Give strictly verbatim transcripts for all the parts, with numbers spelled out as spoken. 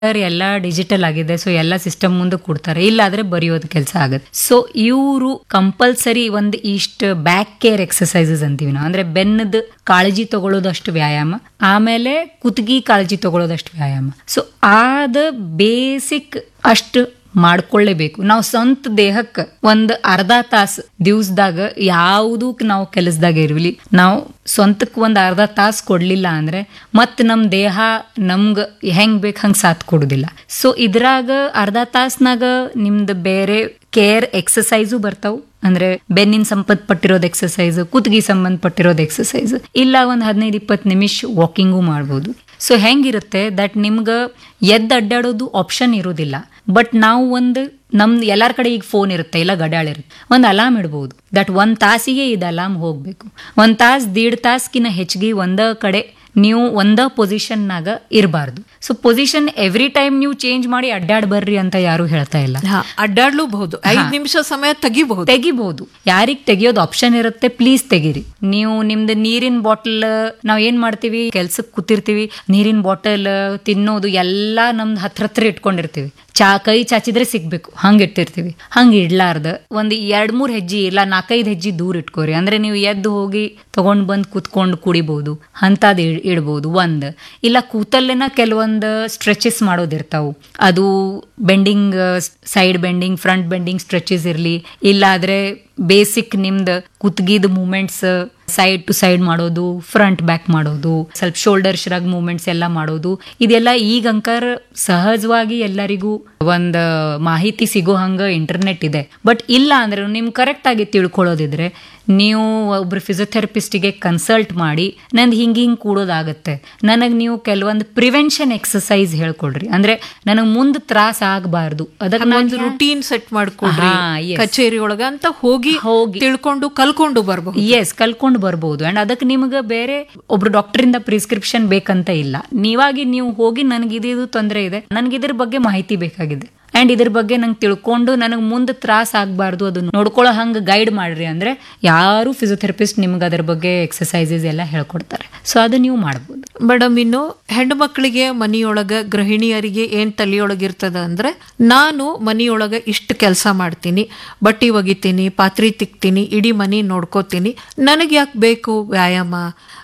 ಎಲ್ಲ ಡಿಜಿಟಲ್ ಆಗಿದೆ, ಸೊ ಎಲ್ಲ ಸಿಸ್ಟಮ್ ಮುಂದೆ ಕೊಡ್ತಾರೆ, ಇಲ್ಲಾದ್ರೆ ಬರೆಯೋದು ಕೆಲಸ ಆಗುತ್ತೆ. ಸೊ ಇವರು ಕಂಪಲ್ಸರಿ ಒಂದು ಇಷ್ಟು ಬ್ಯಾಕ್ ಕೇರ್ ಎಕ್ಸಸೈಸಸ್ ಅಂತೀವಿ ನಾವು, ಅಂದ್ರೆ ಬೆನ್ನದ ಕಾಳಜಿ ತಗೊಳ್ಳೋದಷ್ಟು ವ್ಯಾಯಾಮ, ಆಮೇಲೆ ಕುತ್ತಿಗೆ ಕಾಳಜಿ ತಗೊಳ್ಳೋದಷ್ಟು ವ್ಯಾಯಾಮ. ಸೊ ಆದ ಬೇಸಿಕ್ ಅಷ್ಟು ಮಾಡ್ಕೊಳ್ಳೇಬೇಕು. ನಾವು ಸ್ವಂತ ದೇಹಕ್ಕೆ ಒಂದು ಅರ್ಧ ತಾಸು ದಿವ್ಸದಾಗ ಯಾವುದಕ್ಕೆ ನಾವು ಕೆಲಸದಾಗ ಇರ್ಲಿ, ನಾವು ಸ್ವಂತಕ್ಕೆ ಒಂದು ಅರ್ಧ ತಾಸು ಕೊಡ್ಲಿಲ್ಲ ಅಂದ್ರೆ ಮತ್ತೆ ನಮ್ಮ ದೇಹ ನಮ್ಗೆ ಹೆಂಗ್ ಬೇಕು ಹಂಗೆ ಸಾಥ್ ಕೊಡುದಿಲ್ಲ. ಸೊ ಇದ್ರಾಗ ಅರ್ಧ ತಾಸ್ನಾಗ ನಿಮ್ದು ಬೇರೆ ಕೇರ್ ಎಕ್ಸಸೈಸು ಬರ್ತಾವ್, ಅಂದ್ರೆ ಬೆನ್ನಿನ ಸಂಬಂಧಪಟ್ಟಿರೋದು ಎಕ್ಸಸೈಸ್, ಕುತ್ತಿಗೆ ಸಂಬಂಧಪಟ್ಟಿರೋದು ಎಕ್ಸಸೈಸ್, ಇಲ್ಲ ಒಂದು ಹದಿನೈದು ಇಪ್ಪತ್ತು ನಿಮಿಷ ವಾಕಿಂಗು ಮಾಡ್ಬೋದು. ಸೊ ಹೆಂಗಿರುತ್ತೆ ದಟ್ ನಿಮ್ಗೆ ಎದ್ದು ಅಡ್ಡಾಡೋದು ಆಪ್ಷನ್ ಇರೋದಿಲ್ಲ, ಬಟ್ ನಾವು ಒಂದು ನಮ್ದು ಎಲ್ಲಾರ ಕಡೆ ಈಗ ಫೋನ್ ಇರುತ್ತೆ, ಇಲ್ಲ ಗಡಾಳ ಇರುತ್ತೆ, ಒಂದು ಅಲಾರ್ಮ್ ಇಡ್ಬೋದು. ದಟ್ ಒಂದ್ ತಾಸಿಗೆ ಇದು ಅಲಾರ್ಮ್ ಹೋಗ್ಬೇಕು. ಒಂದ್ ತಾಸ್ ದೀಡ್ ತಾಸ್ಕಿನ ಹೆಚ್ಚಿಗೆ ಒಂದ ಕಡೆ ನೀವು ಒಂದ ಪೊಸಿಷನ್ನಾಗ ಇರಬಾರ್ದು. ಸೊ ಪೊಸಿಷನ್ ಎವ್ರಿ ಟೈಮ್ ನೀವು ಚೇಂಜ್ ಮಾಡಿ ಅಡ್ಡಾಡ್ ಬರ್ರಿ ಅಂತ ಯಾರು ಹೇಳ್ತಾ ಇಲ್ಲ. ಅಡ್ಡಾಡ್ಲೂಬಹುದು, ಐದು ನಿಮಿಷ ಸಮಯ ತೆಗಿಬಹುದು ತೆಗಿಬಹುದು ಯಾರಿಗ್ ತೆಗಿಯೋದು ಆಪ್ಷನ್ ಇರುತ್ತೆ ಪ್ಲೀಸ್ ತೆಗೀರಿ. ನೀವು ನಿಮ್ದು ನೀರಿನ ಬಾಟಲ್, ನಾವ್ ಏನ್ ಮಾಡ್ತೀವಿ ಕೆಲ್ಸಕ್ಕೆ ಕೂತಿರ್ತೀವಿ, ನೀರಿನ ಬಾಟಲ್ ತಿನ್ನೋದು ಎಲ್ಲಾ ನಮ್ದು ಹತ್ರ ಹತ್ರ ಇಟ್ಕೊಂಡಿರ್ತೀವಿ, ಚಾ ಕೈ ಚಾಚಿದ್ರೆ ಸಿಗ್ಬೇಕು ಹಂಗ ಇಟ್ಟಿರ್ತೀವಿ. ಹಂಗ ಇಡ್ಲಾರ್ದ ಒಂದ್ ಎರಡ್ ಮೂರ್ ಹೆಜ್ಜೆ ಇಲ್ಲ ನಾಲ್ಕೈದು ಹೆಜ್ಜೆ ದೂರ ಇಟ್ಕೋರಿ. ಅಂದ್ರೆ ನೀವು ಎದ್ದು ಹೋಗಿ ತಗೊಂಡ್ ಬಂದ್ ಕುತ್ಕೊಂಡು ಕುಡಿಬಹುದು, ಅಂತದ್ ಇಡ್ಬೋದು. ಒಂದ್ ಇಲ್ಲ ಕೂತಲ್ಲೇನ ಕೆಲವೊಂದು ಸ್ಟ್ರೆಚಸ್ ಮಾಡೋದಿರ್ತಾವು, ಅದು bending, side bending, front bending stretches ಇರ್ಲಿ, ಇಲ್ಲಾದ್ರೆ ಬೇಸಿಕ್ ನಿಮ್ದು ಕುತ್ಗಿದ ಮೂಮೆಂಟ್ಸ್ ಸೈಡ್ ಟು ಸೈಡ್ ಮಾಡೋದು, ಫ್ರಂಟ್ ಬ್ಯಾಕ್ ಮಾಡೋದು, ಸ್ವಲ್ಪ ಶೋಲ್ಡರ್ ಶ್ರಗ್ ಮೂಮೆಂಟ್ಸ್ ಎಲ್ಲ ಮಾಡೋದು. ಇದೆಲ್ಲ ಈಗ ಅಂಕರ್ ಸಹಜವಾಗಿ ಎಲ್ಲರಿಗೂ ಒಂದ್ ಮಾಹಿತಿ ಸಿಗೋ ಹಂಗ ಇಂಟರ್ನೆಟ್ ಇದೆ. ಬಟ್ ಇಲ್ಲ ಅಂದ್ರೆ ನಿಮ್ ಕರೆಕ್ಟ್ ಆಗಿ ತಿಳ್ಕೊಳ್ಳೋದಿದ್ರೆ ನೀವು ಒಬ್ರು ಫಿಸಿಯೋಥೆರಪಿಸ್ಟಿಗೆ ಕನ್ಸಲ್ಟ್ ಮಾಡಿ ನಂದು ಹಿಂಗ ಹಿಂಗ್ ಕೂಡೋದಾಗತ್ತೆ, ನನಗ್ ನೀವು ಕೆಲವೊಂದು ಪ್ರಿವೆನ್ಷನ್ ಎಕ್ಸಸೈಸ್ ಹೇಳ್ಕೊಡ್ರಿ, ಅಂದ್ರೆ ನನಗ್ ಮುಂದ್ ತ್ರಾಸ ಆಗಬಾರ್ದು, ಅದಕ್ಕೆ ಒಂದು ರುಟೀನ್ ಸೆಟ್ ಮಾಡ್ಕೊಡ್ರಿ ಕಚೇರಿ ಒಳಗ ಅಂತ ಹೋಗಿ ಹೋಗಿ ತಿಳ್ಕೊಂಡು ಕಲ್ಕೊಂಡು ಬರ್ಬಹುದು. ಎಸ್ ಕಲ್ಕೊಂಡು ಬರ್ಬೋದು. ಅಂಡ್ ಅದಕ್ಕೆ ನಿಮ್ಗೆ ಬೇರೆ ಒಬ್ರು ಡಾಕ್ಟರ್ ಇಂದ ಪ್ರಿಸ್ಕ್ರಿಪ್ಷನ್ ಬೇಕಂತ ಇಲ್ಲ, ನೀವಾಗಿ ನೀವು ಹೋಗಿ ನನಗೆ ಇದು ತೊಂದರೆ ಇದೆ, ನನಗೆ ಇದ್ರ ಬಗ್ಗೆ ಮಾಹಿತಿ ಬೇಕಾಗಿದೆ ಅಂಡ್ ಇದ್ರ ಬಗ್ಗೆ ನಂಗೆ ತಿಳ್ಕೊಂಡು ನನಗೆ ಮುಂದೆ ತ್ರಾಸ ಆಗಬಾರ್ದು, ಅದನ್ನ ನೋಡ್ಕೊಳ್ಳೋ ಹಂಗೆ ಗೈಡ್ ಮಾಡ್ರಿ ಅಂದ್ರೆ ಯಾರು ಫಿಸಿಯೋಥೆರಪಿಸ್ಟ್ ನಿಮ್ಗೆ ಅದ್ರ ಬಗ್ಗೆ ಎಕ್ಸಸೈಸಸ್ ಎಲ್ಲ ಹೇಳ್ಕೊಡ್ತಾರೆ. ಸೊ ಅದು ನೀವು ಮಾಡ್ಬೋದು. ಮೇಡಮ್, ಇನ್ನು ಹೆಣ್ಣು ಮಕ್ಕಳಿಗೆ ಮನಿಯೊಳಗ ಗೃಹಿಣಿಯರಿಗೆ ಏನ್ ತಲೆಯೊಳಗಿರ್ತದ ಅಂದ್ರೆ, ನಾನು ಮನಿಯೊಳಗ ಇಷ್ಟು ಕೆಲಸ ಮಾಡ್ತೀನಿ, ಬಟ್ಟಿ ಒಗಿತೀನಿ, ಪಾತ್ರೆ ತಿಕ್ತೀನಿ, ಇಡೀ ಮನಿ ನೋಡ್ಕೋತೀನಿ, ನನಗೆ ಯಾಕೆ ಬೇಕು ವ್ಯಾಯಾಮ,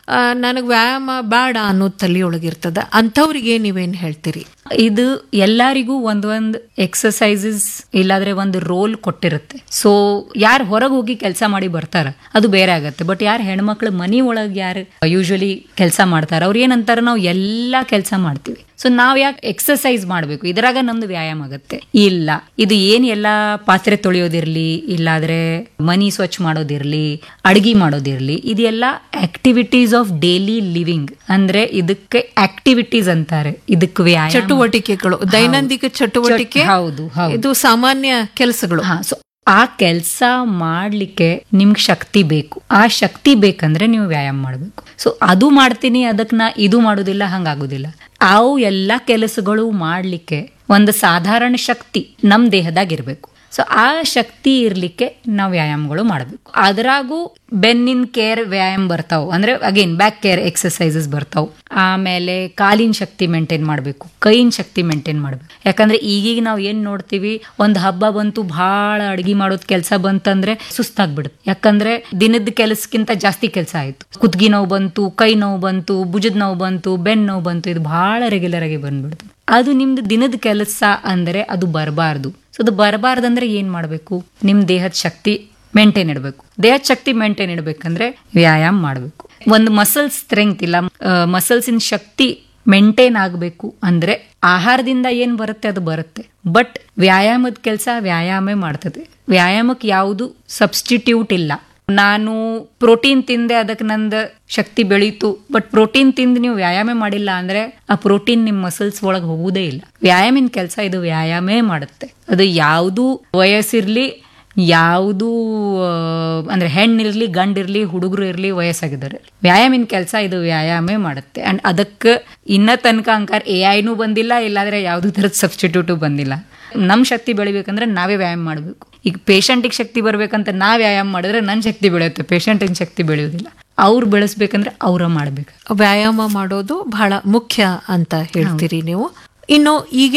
ನನಗೆ ವ್ಯಾಯಾಮ ಬೇಡ ಅನ್ನೋದು ತಲೆಯೊಳಗಿರ್ತದ. ಅಂಥವ್ರಿಗೆ ನೀವೇನ್ ಹೇಳ್ತೀರಿ? ಇದು ಎಲ್ಲರಿಗೂ ಒಂದೊಂದು ಎಕ್ಸಸೈಸಸ್ ಇಲ್ಲಾದ್ರೆ ಒಂದು ರೋಲ್ ಕೊಟ್ಟಿರುತ್ತೆ. ಸೊ ಯಾರು ಹೊರಗೆ ಹೋಗಿ ಕೆಲಸ ಮಾಡಿ ಬರ್ತಾರ ಅದು ಬೇರೆ ಆಗತ್ತೆ, ಬಟ್ ಯಾರು ಹೆಣ್ಮಕ್ಳು ಮನಿ ಒಳಗೆ ಯಾರು ಯೂಶಲಿ ಕೆಲಸ ಮಾಡ್ತಾರ ಅವ್ರು ಏನಂತಾರ, ನಾವು ಎಲ್ಲಾ ಕೆಲಸ ಮಾಡ್ತೀವಿ, ಸೊ ನಾವ್ ಯಾಕೆ ಎಕ್ಸಸೈಸ್ ಮಾಡ್ಬೇಕು, ಇದ್ರಾಗ ನಮ್ದು ವ್ಯಾಯಾಮ ಆಗತ್ತೆ. ಇಲ್ಲ, ಇದು ಏನ್ ಎಲ್ಲಾ ಪಾತ್ರೆ ತೊಳೆಯೋದಿರ್ಲಿ, ಇಲ್ಲಾದ್ರೆ ಮನಿ ಸ್ವಚ್ಛ ಮಾಡೋದಿರ್ಲಿ, ಅಡ್ಗಿ ಮಾಡೋದಿರ್ಲಿ, ಇದೆಲ್ಲ ಆಕ್ಟಿವಿಟೀಸ್ ಆಫ್ ಡೈಲಿ ಲಿವಿಂಗ್. ಅಂದ್ರೆ ಇದಕ್ಕೆ ಆಕ್ಟಿವಿಟೀಸ್ ಅಂತಾರೆ, ಇದಕ್ಕೆ ವ್ಯಾಯಾಮ, ಚಟುವಟಿಕೆಗಳು, ದೈನಂದಿನ ಚಟುವಟಿಕೆ. ಹೌದು, ಇದು ಸಾಮಾನ್ಯ ಕೆಲಸಗಳು. ಸೊ ಆ ಕೆಲಸ ಮಾಡ್ಲಿಕ್ಕೆ ನಿಮ್ಗೆ ಶಕ್ತಿ ಬೇಕು. ಆ ಶಕ್ತಿ ಬೇಕಂದ್ರೆ ನೀವು ವ್ಯಾಯಾಮ ಮಾಡ್ಬೇಕು. ಸೊ ಅದು ಮಾಡ್ತೀನಿ ಅದಕ್ಕೆ ನಾ ಇದು ಮಾಡೋದಿಲ್ಲ ಹಂಗಾಗೋದಿಲ್ಲ. ಅವು ಎಲ್ಲ ಕೆಲಸಗಳು ಮಾಡ್ಲಿಕ್ಕೆ ಒಂದು ಸಾಧಾರಣ ಶಕ್ತಿ ನಮ್ ದೇಹದಾಗಿರ್ಬೇಕು. ಸೊ ಆ ಶಕ್ತಿ ಇರ್ಲಿಕ್ಕೆ ನಾವು ವ್ಯಾಯಾಮಗಳು ಮಾಡಬೇಕು. ಅದ್ರಾಗೂ ಬೆನ್ನಿನ ಕೇರ್ ವ್ಯಾಯಾಮ ಬರ್ತಾವ್, ಅಂದ್ರೆ ಅಗೇನ್ ಬ್ಯಾಕ್ ಕೇರ್ ಎಕ್ಸಸೈಸಸ್ ಬರ್ತಾವ್. ಆಮೇಲೆ ಕಾಲಿನ ಶಕ್ತಿ ಮೇಂಟೈನ್ ಮಾಡಬೇಕು, ಕೈನ ಶಕ್ತಿ ಮೇಂಟೈನ್ ಮಾಡ್ಬೇಕು. ಯಾಕಂದ್ರೆ ಈಗೀಗ ನಾವ್ ಏನ್ ನೋಡ್ತೀವಿ, ಒಂದ್ ಹಬ್ಬ ಬಂತು, ಬಹಳ ಅಡ್ಗಿ ಮಾಡೋದ್ ಕೆಲಸ ಬಂತಂದ್ರೆ ಸುಸ್ತಾಗ್ಬಿಡುತ್ತೆ. ಯಾಕಂದ್ರೆ ದಿನದ ಕೆಲಸಕ್ಕಿಂತ ಜಾಸ್ತಿ ಕೆಲಸ ಆಯ್ತು, ಕುತ್ಗಿ ನೋವು ಬಂತು, ಕೈ ನೋವು ಬಂತು, ಭುಜದ ನೋವು ಬಂತು, ಬೆನ್ ನೋವು ಬಂತು, ಇದು ಬಹಳ ರೆಗ್ಯುಲರ್ ಆಗಿ ಬಂದ್ಬಿಡುತ್ತೆ. ಅದು ನಿಮ್ದು ದಿನದ ಕೆಲಸ ಅಂದ್ರೆ ಅದು ಬರಬಾರ್ದು. ಸೊ ಅದು ಬರಬಾರ್ದಂದ್ರೆ ಏನ್ ಮಾಡ್ಬೇಕು, ನಿಮ್ ದೇಹದ ಶಕ್ತಿ ಮೇಂಟೈನ್ ಇಡಬೇಕು. ದೇಹದ ಶಕ್ತಿ ಮೇಂಟೈನ್ ಇಡಬೇಕಂದ್ರೆ ವ್ಯಾಯಾಮ ಮಾಡಬೇಕು. ಒಂದು ಮಸಲ್ ಸ್ಟ್ರೆಂತ್ ಇಲ್ಲ, ಮಸಲ್ಸ್ ಇನ್ ಶಕ್ತಿ ಮೇಂಟೈನ್ ಆಗಬೇಕು ಅಂದ್ರೆ ಆಹಾರದಿಂದ ಏನ್ ಬರುತ್ತೆ ಅದು ಬರುತ್ತೆ, ಬಟ್ ವ್ಯಾಯಾಮದ ಕೆಲಸ ವ್ಯಾಯಾಮೇ ಮಾಡ್ತದೆ. ವ್ಯಾಯಾಮಕ್ಕೆ ಯಾವುದು ಸಬ್ಸ್ಟಿಟ್ಯೂಟ್ ಇಲ್ಲ. ನಾನು ಪ್ರೋಟೀನ್ ತಿಂದೆ ಅದಕ್ಕೆ ನಂದು ಶಕ್ತಿ ಬೆಳೀತು, ಬಟ್ ಪ್ರೋಟೀನ್ ತಿಂದು ನೀವು ವ್ಯಾಯಾಮ ಮಾಡಿಲ್ಲ ಅಂದ್ರೆ ಆ ಪ್ರೋಟೀನ್ ನಿಮ್ ಮಸಲ್ಸ್ ಒಳಗೆ ಹೋಗುವುದೇ ಇಲ್ಲ. ವ್ಯಾಯಾಮಿನ ಕೆಲಸ ಇದು ವ್ಯಾಯಾಮೇ ಮಾಡುತ್ತೆ. ಅದು ಯಾವುದು ವಯಸ್ಸಿರ್ಲಿ, ಯಾವುದು ಅಂದ್ರೆ ಹೆಣ್ಣಿರ್ಲಿ, ಗಂಡಿರ್ಲಿ, ಹುಡುಗರು ಇರ್ಲಿ, ವಯಸ್ಸಾಗಿದ್ದಾರೆ, ವ್ಯಾಯಾಮಿನ ಕೆಲಸ ಇದು ವ್ಯಾಯಾಮೇ ಮಾಡುತ್ತೆ. ಅಂಡ್ ಅದಕ್ಕೆ ಇನ್ನ ತನಕ ಅಂಕಾರ ಎ ಐನೂ ಬಂದಿಲ್ಲ, ಇಲ್ಲಾದ್ರೆ ಯಾವ್ದು ತರದ ಸಬ್ಸ್ಟಿಟ್ಯೂಟು ಬಂದಿಲ್ಲ. ನಮ್ ಶಕ್ತಿ ಬೆಳಿಬೇಕಂದ್ರೆ ನಾವೇ ವ್ಯಾಯಾಮ ಮಾಡಬೇಕು. ಈಗ ಪೇಷಂಟಿಗೆ ಶಕ್ತಿ ಬರ್ಬೇಕಂತ ನಾವ್ ವ್ಯಾಯಾಮ ಮಾಡಿದ್ರೆ ನನ್ ಶಕ್ತಿ ಬೆಳೆಯುತ್ತೆ, ಪೇಷಂಟಿನ ಶಕ್ತಿ ಬೆಳೆಯೋದಿಲ್ಲ. ಅವ್ರು ಬೆಳೆಸ್ಬೇಕಂದ್ರೆ ಅವ್ರ ಮಾಡ್ಬೇಕು. ವ್ಯಾಯಾಮ ಮಾಡೋದು ಬಹಳ ಮುಖ್ಯ ಅಂತ ಹೇಳ್ತೀರಿ ನೀವು. ಇನ್ನು ಈಗ